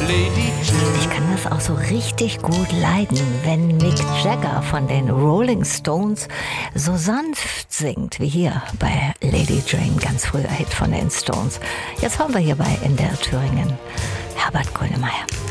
Ich kann das auch so richtig gut leiden, wenn Mick Jagger von den Rolling Stones so sanft singt, wie hier bei Lady Jane, ganz früher Hit von den Stones. Jetzt haben wir hier bei NDR Thüringen Herbert Grönemeyer.